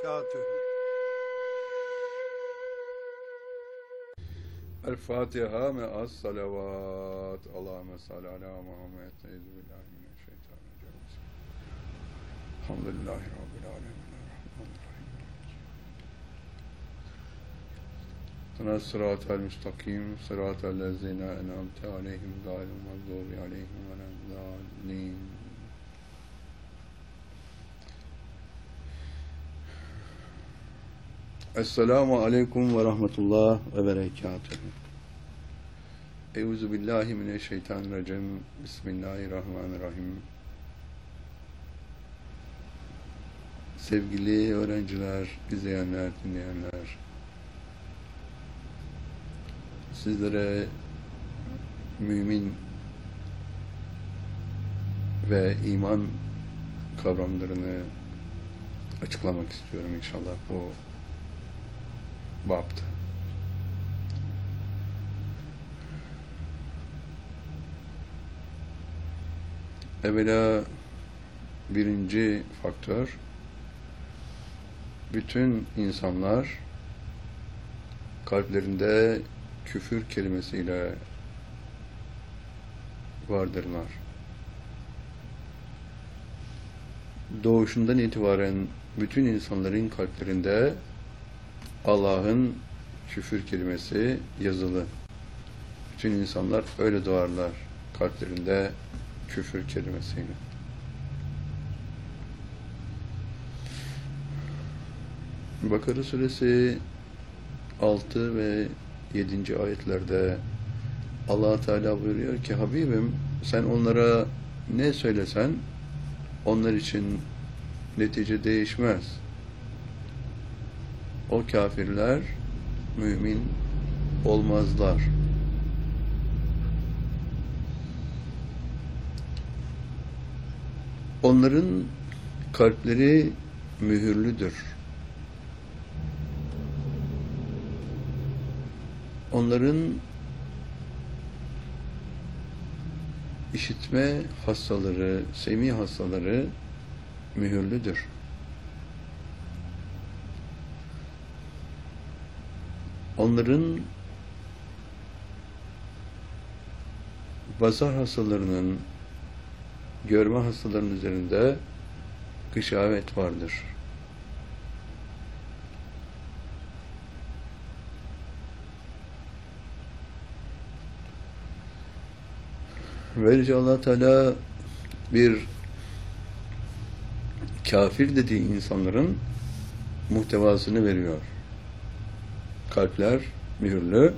وبركاته. El-Fatiha me'as salavat. Allahümme salli ala Muhammed. Euzubillahimineşşeytanirracim. Elhamdülillahi Rabbil alemin. Rahmanirrahim. Sıratel müstakim. Sıratel lezine en'amte aleyhim gayril mağdubi aleyhim veleddallin. Esselamu aleyküm ve rahmetullah ve berekatuhu. Euzubillahimineşşeytanirracim. Bismillahirrahmanirrahim. Sevgili öğrenciler, izleyenler, dinleyenler, sizlere mümin ve iman kavramlarını açıklamak istiyorum inşallah bu bapta. Evvela birinci faktör, bütün insanlar kalplerinde küfür kelimesiyle vardırlar. Doğuşundan itibaren bütün insanların kalplerinde Allah'ın küfür kelimesi yazılı. Bütün insanlar öyle doğarlar, kalplerinde küfür kelimesiyle. Bakara suresi 6 ve 7. ayetlerde Allah Teala buyuruyor ki, Habibim sen onlara ne söylesen onlar için netice değişmez. O kafirler mümin olmazlar. Onların kalpleri mühürlüdür. Onların işitme hastaları, semi hastaları mühürlüdür. Onların basar hastalarının, görme hastalarının üzerinde gışavet vardır. Böylece Allah Teala bir kafir dediği insanların muhtevasını veriyor. Kalpler mühürlü,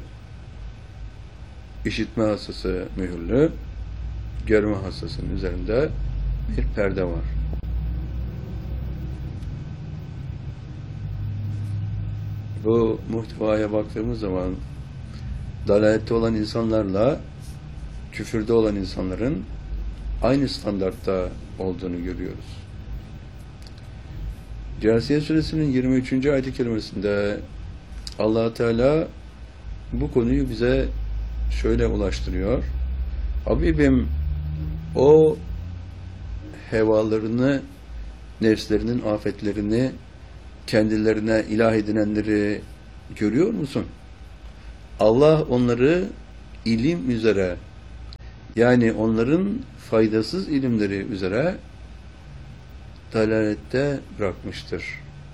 işitme hastası mühürlü, görme hastasının üzerinde bir perde var. Bu muhtevaya baktığımız zaman dalalette olan insanlarla küfürde olan insanların aynı standartta olduğunu görüyoruz. Câsiye suresinin 23. ayet-i kerimesinde Allah Teala bu konuyu bize şöyle ulaştırıyor. Habibim o hevalarını, nefslerinin afetlerini kendilerine ilah edinenleri görüyor musun? Allah onları ilim üzere, yani onların faydasız ilimleri üzere dalalette bırakmıştır.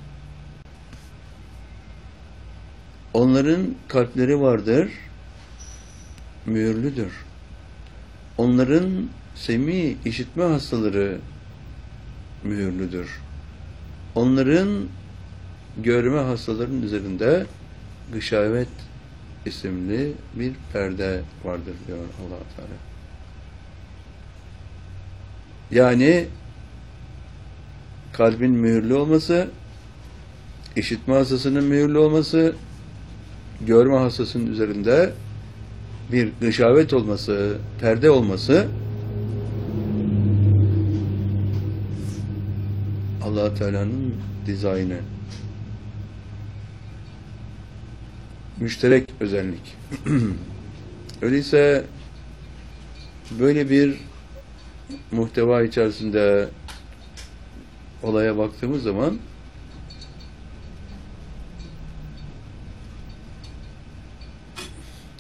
Onların kalpleri vardır, mühürlüdür. Onların semi, işitme hastaları mühürlüdür. Onların görme hastalarının üzerinde gışavet isimli bir perde vardır diyor Allah Teala. Yani kalbin mühürlü olması, işitme hastasının mühürlü olması, görme hastasının üzerinde bir gışavet olması, perde olması Allah Teala'nın dizaynı. Müşterek özellik. Öyleyse böyle bir muhteva içerisinde olaya baktığımız zaman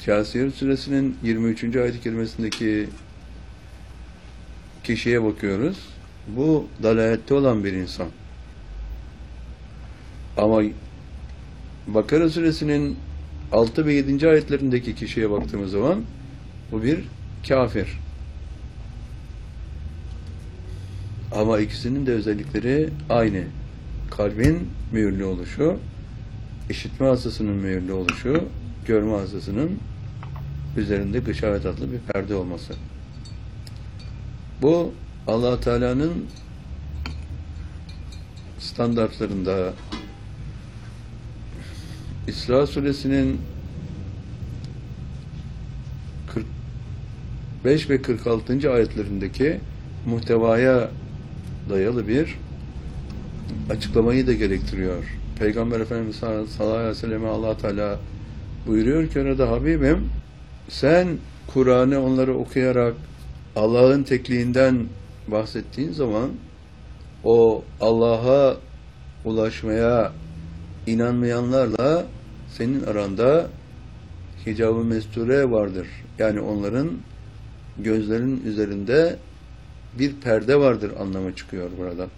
Câsiye suresinin 23. ayet-i kerimesindeki kişiye bakıyoruz. Bu dalalette olan bir insan. Ama Bakara suresinin 6 ve 7. ayetlerindeki kişiye baktığımız zaman bu bir kafir. Ama ikisinin de özellikleri aynı. Kalbin mühürlü oluşu, işitme hastasının mühürlü oluşu, görme hastasının üzerinde gışavet adlı bir perde olması. Bu Allah Teala'nın standartlarında İsra suresinin 45 ve 46. ayetlerindeki muhtevaya dayalı bir açıklamayı da gerektiriyor. Peygamber Efendimiz sallallahu aleyhi ve selleme Allah Teala buyuruyor ki orada, Habibim, sen Kur'an'ı onları okuyarak Allah'ın tekliğinden bahsettiğin zaman o Allah'a ulaşmaya inanmayanlarla senin aranda hicab-ı mesture vardır. Yani onların gözlerinin üzerinde bir perde vardır anlamı çıkıyor burada.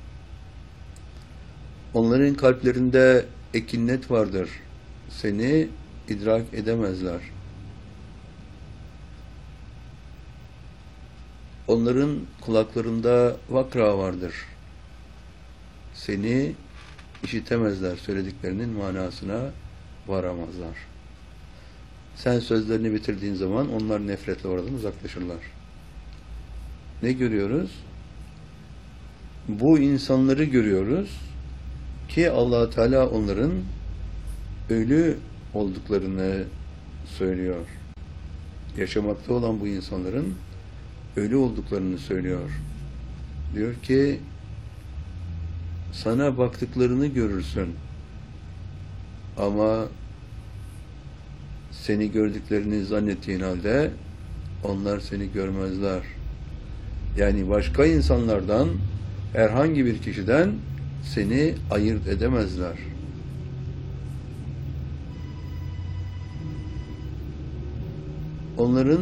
Onların kalplerinde ekinnet vardır. Seni idrak edemezler. Onların kulaklarında vakra vardır. Seni işitemezler, söylediklerinin manasına varamazlar. Sen sözlerini bitirdiğin zaman onlar nefretle oradan uzaklaşırlar. Ne görüyoruz? Bu insanları görüyoruz ki Allah Teala onların ölü olduklarını söylüyor. Yaşamakta olan bu insanların ölü olduklarını söylüyor. Diyor ki, sana baktıklarını görürsün ama seni gördüklerini zannettiğin halde onlar seni görmezler. Yani başka insanlardan, herhangi bir kişiden seni ayırt edemezler. Onların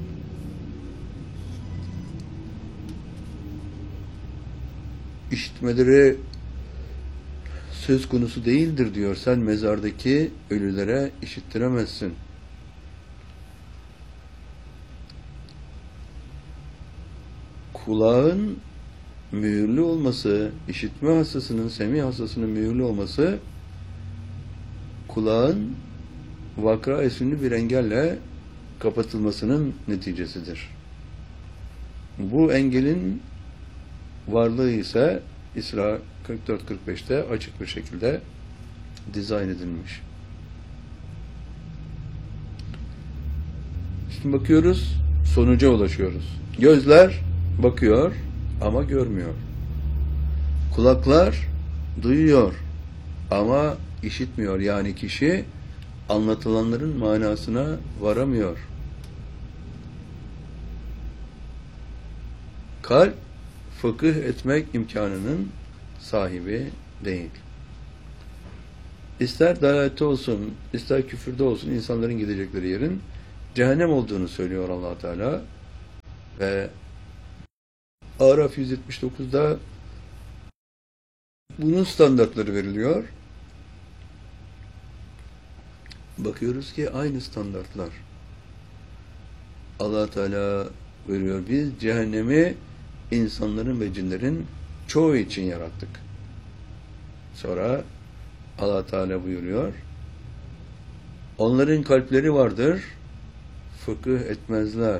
işitmeleri söz konusu değildir diyor. Sen mezardaki ölülere işittiremezsin. Kulağın mühürlü olması, işitme hastasının, semi hastasının mühürlü olması, kulağın vakra isimli bir engelle kapatılmasının neticesidir. Bu engelin varlığı ise İsra 44-45'te açık bir şekilde dizayn edilmiş. Şimdi bakıyoruz, sonuca ulaşıyoruz. Gözler bakıyor ama görmüyor. Kulaklar duyuyor ama işitmiyor. Yani kişi anlatılanların manasına varamıyor. Kalp fıkıh etmek imkanının sahibi değil. İster dalalette olsun, ister küfürde olsun insanların gidecekleri yerin cehennem olduğunu söylüyor Allah Teala. Ve Araf 179'da bunun standartları veriliyor. Bakıyoruz ki aynı standartlar. Allah Teala veriyor. Biz cehennemi insanların ve cinlerin çoğu için yarattık. Sonra Allah Teala buyuruyor. Onların kalpleri vardır, fıkıh etmezler.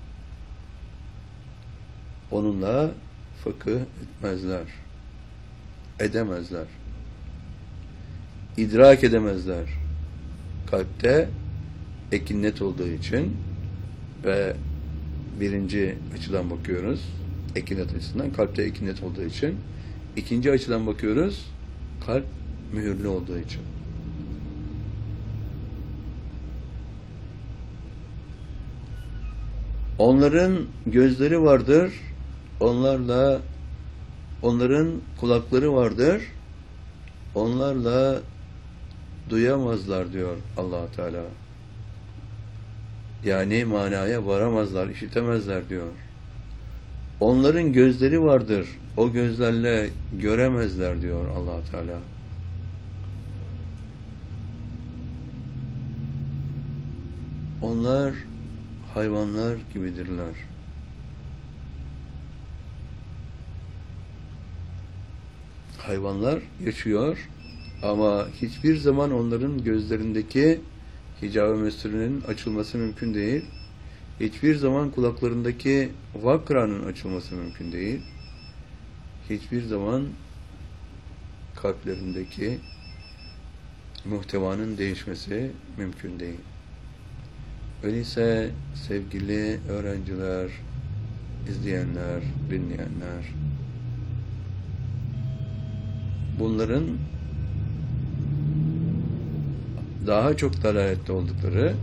Onunla fıkıh etmezler. Edemezler. İdrak edemezler. Kalpte ekinnet olduğu için ve birinci açıdan bakıyoruz. Ekinnet açısından, kalpte ekinnet olduğu için. İkinci açıdan bakıyoruz. Kalp mühürlü olduğu için. Onların gözleri vardır. Onların kulakları vardır. Onlarla duyamazlar diyor Allah Teala. Yani manaya varamazlar, işitemezler diyor. Onların gözleri vardır. O gözlerle göremezler diyor Allah Teala. Onlar hayvanlar gibidirler. Hayvanlar yaşıyor ama hiçbir zaman onların gözlerindeki hicab-ı mesturunun açılması mümkün değil. Hiçbir zaman kulaklarındaki vakranın açılması mümkün değil. Hiçbir zaman kalplerindeki muhtevanın değişmesi mümkün değil. Öyleyse sevgili öğrenciler, izleyenler, dinleyenler, bunların daha çok dalalette oldukları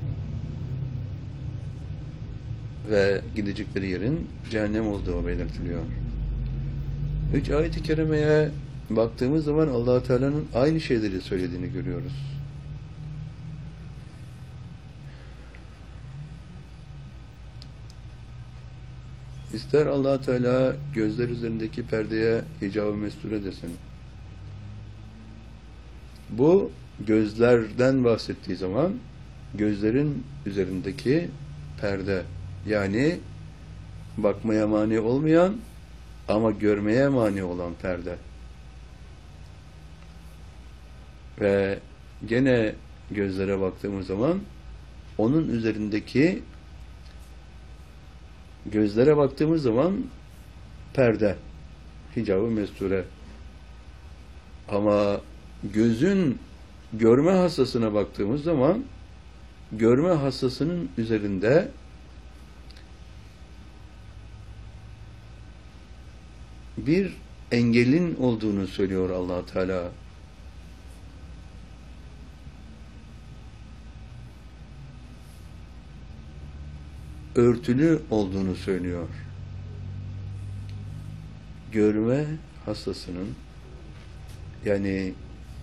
ve gidecekleri yerin cehennem olduğu belirtiliyor. 3 ayet-i kerimeye baktığımız zaman Allah Teala'nın aynı şeyleri söylediğini görüyoruz. İster Allah Teala gözler üzerindeki perdeye hicab-ı mesture desin. Bu gözlerden bahsettiği zaman gözlerin üzerindeki perde, yani bakmaya mani olmayan ama görmeye mani olan perde. Ve gene gözlere baktığımız zaman onun üzerindeki gözlere baktığımız zaman perde, hicab-ı mesture. Ama gözün görme hassasına baktığımız zaman görme hassasının üzerinde bir engelin olduğunu söylüyor Allah Teala. Örtülü olduğunu söylüyor. Görme hassasının, yani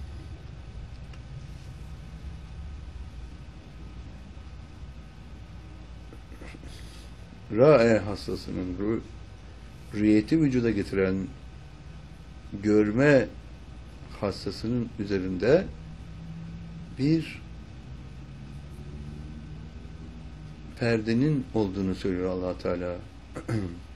ra'e hassasının, rüyeti vücuda getiren görme hassasının üzerinde bir perdenin olduğunu söylüyor Allah Teala.